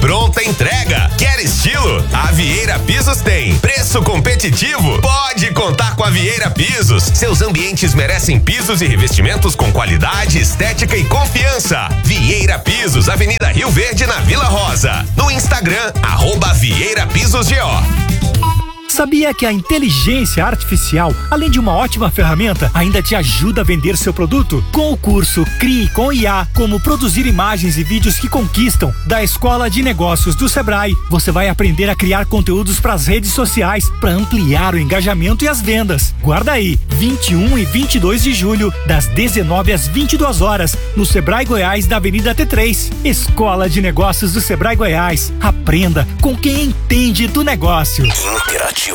pronta entrega. Quer estilo? A Vieira Pisos tem. Preço competitivo? Pode contar com a Vieira Pisos. Seus ambientes merecem pisos e revestimentos com qualidade, estética e confiança. Vieira Pisos, Avenida Rio Verde, na Vila Rosa. No Instagram, @VieiraPisosGO. Sabia que a inteligência artificial, além de uma ótima ferramenta, ainda te ajuda a vender seu produto? Com o curso CRIE com IA, como produzir imagens e vídeos que conquistam, da Escola de Negócios do Sebrae, você vai aprender a criar conteúdos para as redes sociais, para ampliar o engajamento e as vendas. Guarda aí, 21 e 22 de julho, das 19 às 22 horas, no Sebrae Goiás, da Avenida T3. Escola de Negócios do Sebrae Goiás. Aprenda com quem entende do negócio. Interativa.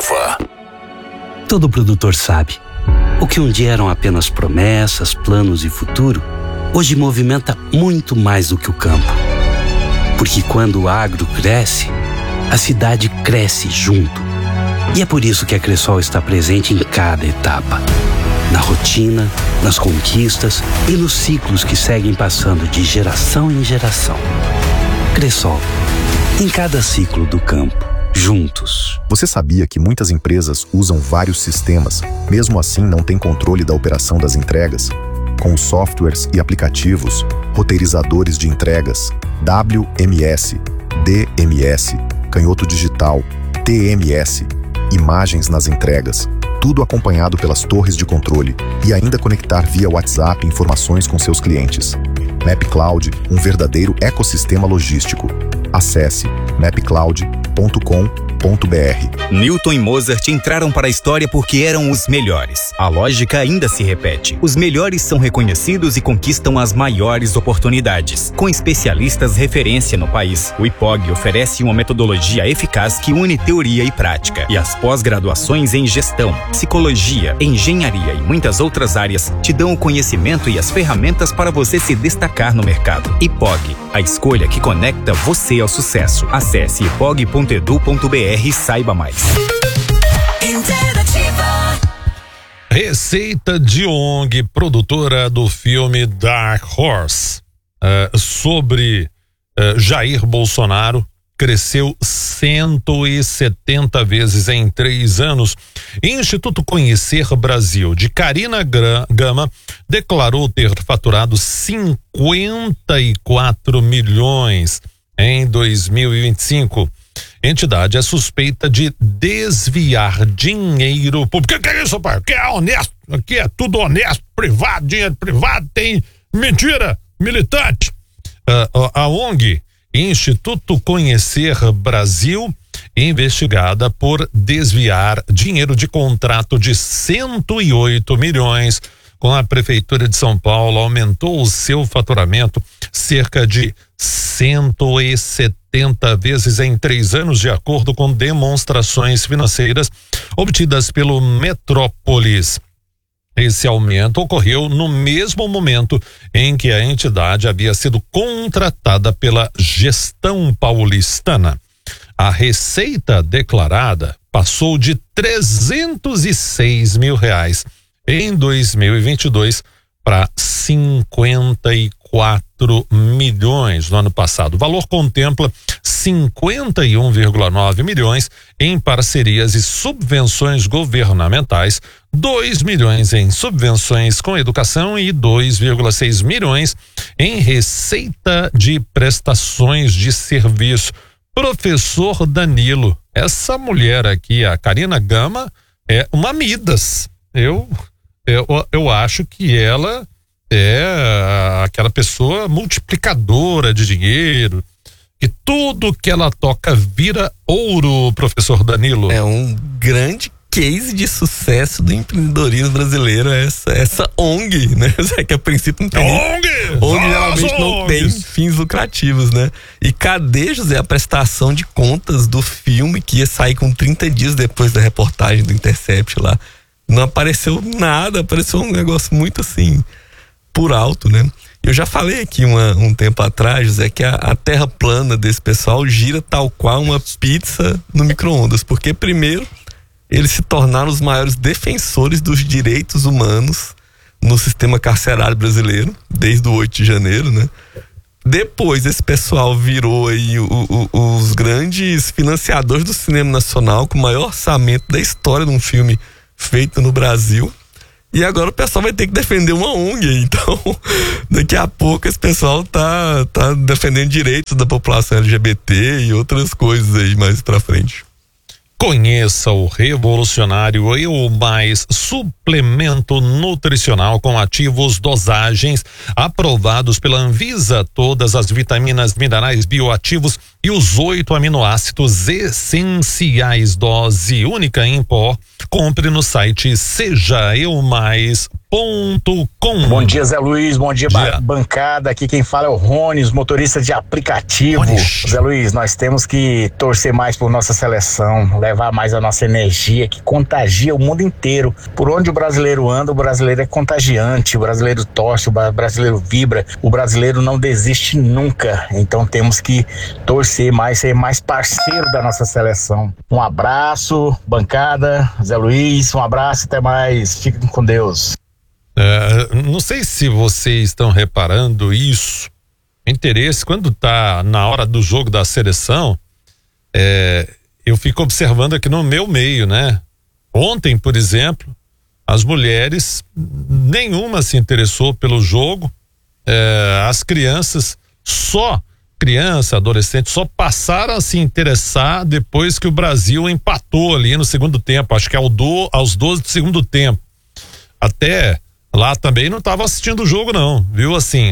Todo produtor sabe, o que um dia eram apenas promessas, planos e futuro, hoje movimenta muito mais do que o campo. Porque quando o agro cresce, a cidade cresce junto. E é por isso que a Cressol está presente em cada etapa. Na rotina, nas conquistas e nos ciclos que seguem passando de geração em geração. Cressol, em cada ciclo do campo. Juntos. Você sabia que muitas empresas usam vários sistemas, mesmo assim não têm controle da operação das entregas? Com softwares e aplicativos, roteirizadores de entregas, WMS, DMS, canhoto digital, TMS, imagens nas entregas, tudo acompanhado pelas torres de controle e ainda conectar via WhatsApp informações com seus clientes. MapCloud, um verdadeiro ecossistema logístico. Acesse mapcloud.com.br. Newton e Mozart entraram para a história porque eram os melhores. A lógica ainda se repete. Os melhores são reconhecidos e conquistam as maiores oportunidades. Com especialistas referência no país, o IPOG oferece uma metodologia eficaz que une teoria e prática. E as pós-graduações em gestão, psicologia, engenharia e muitas outras áreas te dão o conhecimento e as ferramentas para você se destacar no mercado. IPOG, a escolha que conecta você ao sucesso. Acesse ipog.edu.br e saiba mais. Receita de ONG, produtora do filme Dark Horse, sobre Jair Bolsonaro, cresceu 170 vezes em 3 anos. Instituto Conhecer Brasil, de Karina Gama, declarou ter faturado 54 milhões em 2025. Entidade é suspeita de desviar dinheiro público. Que é isso, pai? Que é honesto? Aqui é tudo honesto, privado, dinheiro privado, tem mentira, militante. A ONG Instituto Conhecer Brasil, investigada por desviar dinheiro de contrato de 108 milhões com a Prefeitura de São Paulo, aumentou o seu faturamento cerca de 170 vezes em 3 anos, de acordo com demonstrações financeiras obtidas pelo Metrópolis. Esse aumento ocorreu no mesmo momento em que a entidade havia sido contratada pela gestão paulistana. A receita declarada passou de 306 mil reais em 2022 para 54 milhões no ano passado. O valor contempla 51,9 milhões em parcerias e subvenções governamentais, 2 milhões em subvenções com educação e 2,6 milhões em receita de prestações de serviço. Professor Danilo, essa mulher aqui, a Karina Gama, é uma Midas. Eu acho que ela é aquela pessoa multiplicadora de dinheiro, que tudo que ela toca vira ouro, professor Danilo. É um grande case de sucesso do empreendedorismo brasileiro, essa ONG, né? Que a princípio não tem. ONG geralmente não tem fins lucrativos, né? E cadê, José, a prestação de contas do filme que ia sair com 30 dias depois da reportagem do Intercept lá? Não apareceu nada, apareceu um negócio muito assim, por alto, né? Eu já falei aqui um tempo atrás, José, que a terra plana desse pessoal gira tal qual uma pizza no micro-ondas, porque primeiro eles se tornaram os maiores defensores dos direitos humanos no sistema carcerário brasileiro, desde o 8 de janeiro, né? Depois esse pessoal virou aí os grandes financiadores do cinema nacional, com o maior orçamento da história de um filme feito no Brasil. E agora o pessoal vai ter que defender uma ONG. Então, daqui a pouco esse pessoal tá defendendo direitos da população LGBT e outras coisas aí mais pra frente. Conheça o revolucionário Eu Mais suplemento nutricional com ativos, dosagens aprovados pela Anvisa, todas as vitaminas, minerais, bioativos e os 8 aminoácidos essenciais, dose única em pó. Compre no site sejaeumais.com. Bom dia, Zé Luiz, bom dia, bancada. Aqui quem fala é o Rony, os motoristas de aplicativo. Zé Luiz, nós temos que torcer mais por nossa seleção, levar mais a nossa energia que contagia o mundo inteiro. Por onde o brasileiro anda, o brasileiro é contagiante, o brasileiro torce, o brasileiro vibra, o brasileiro não desiste nunca. Então temos que torcer mais, ser mais parceiro da nossa seleção. Um abraço, bancada, Zé Luiz, um abraço, até mais, fiquem com Deus. Não sei se vocês estão reparando isso. O interesse, quando tá na hora do jogo da seleção, eu fico observando aqui no meu meio, né? Ontem, por exemplo, as mulheres, nenhuma se interessou pelo jogo. As crianças, adolescentes, só passaram a se interessar depois que o Brasil empatou ali no segundo tempo. Acho que aos 12 do segundo tempo. Até lá também não estava assistindo o jogo, não, viu? Assim,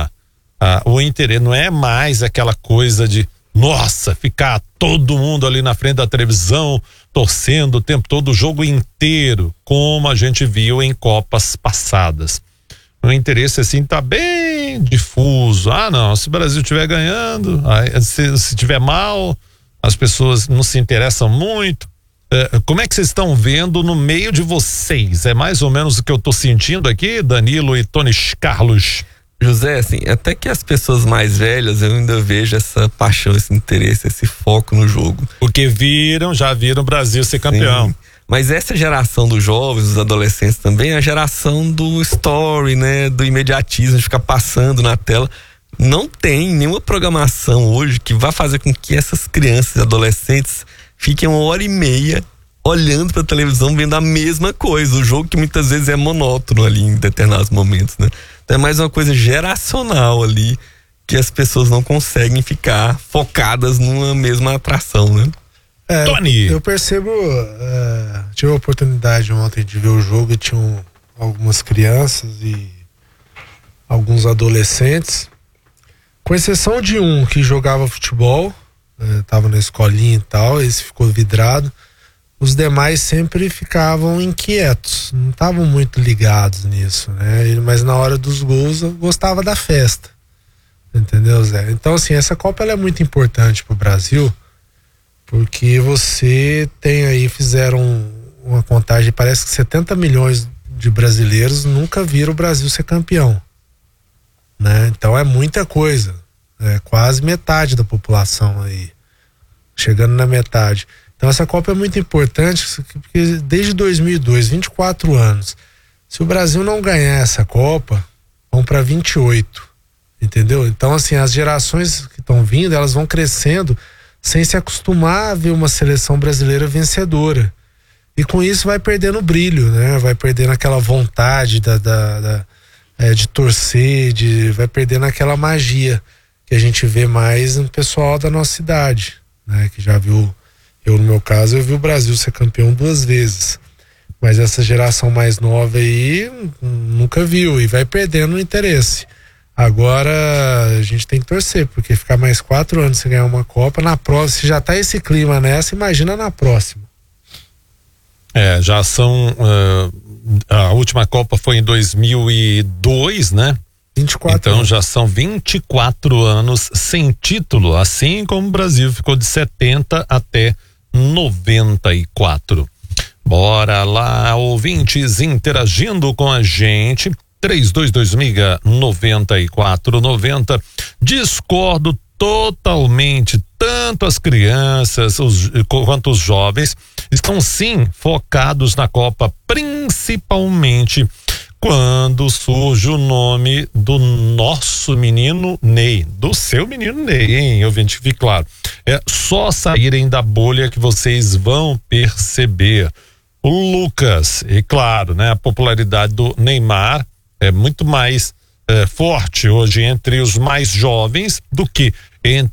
o interesse não é mais aquela coisa de, nossa, ficar todo mundo ali na frente da televisão torcendo o tempo todo, o jogo inteiro, como a gente viu em Copas passadas. O interesse, assim, tá bem difuso. Não, se o Brasil estiver ganhando, se tiver mal, as pessoas não se interessam muito. Como é que vocês estão vendo no meio de vocês? É mais ou menos o que eu tô sentindo aqui, Danilo e Tony Carlos? José, assim, até que as pessoas mais velhas, eu ainda vejo essa paixão, esse interesse, esse foco no jogo. Porque já viram o Brasil ser campeão. Sim. Mas essa geração dos jovens, dos adolescentes também, é a geração do story, né? Do imediatismo, de ficar passando na tela. Não tem nenhuma programação hoje que vá fazer com que essas crianças e adolescentes fiquem 1h30 olhando pra televisão, vendo a mesma coisa. O jogo que muitas vezes é monótono ali em determinados momentos, né? Então é mais uma coisa geracional ali, que as pessoas não conseguem ficar focadas numa mesma atração, né? Tony! Eu percebo, tive a oportunidade ontem de ver o jogo e tinham algumas crianças e alguns adolescentes, com exceção de um que jogava futebol, tava na escolinha e tal, esse ficou vidrado. Os demais sempre ficavam inquietos, não estavam muito ligados nisso, né? Mas na hora dos gols eu gostava da festa, entendeu, Zé? Então, assim, essa Copa ela é muito importante pro Brasil, porque você tem aí, fizeram uma contagem, parece que 70 milhões de brasileiros nunca viram o Brasil ser campeão, né? Então é muita coisa, quase metade da população aí, chegando na metade. Então essa Copa é muito importante, porque desde 2002, 24 anos, se o Brasil não ganhar essa Copa, vão para 28, entendeu? Então, assim, as gerações que estão vindo, elas vão crescendo sem se acostumar a ver uma seleção brasileira vencedora. E com isso vai perdendo o brilho, né? Vai perdendo aquela vontade de torcer, vai perdendo aquela magia que a gente vê mais no pessoal da nossa idade, né? Que já viu, no meu caso, eu vi o Brasil ser campeão 2 vezes. Mas essa geração mais nova aí nunca viu e vai perdendo o interesse. Agora a gente tem que torcer, porque ficar mais 4 anos sem ganhar uma Copa, na próxima, se já tá esse clima nessa, imagina na próxima. Já são, a última Copa foi em 2002, né? 24 então anos. Já são 24 anos sem título, assim como o Brasil ficou de 70 até 94. Bora lá, ouvintes interagindo com a gente. 3226-9490. Discordo totalmente. Tanto as crianças quanto os jovens estão sim focados na Copa, principalmente quando surge o nome do nosso menino Ney, do seu menino Ney, hein, ouvinte, fique claro. É só saírem da bolha que vocês vão perceber. O Lucas, e claro, né, a popularidade do Neymar é muito mais forte hoje entre os mais jovens do que entre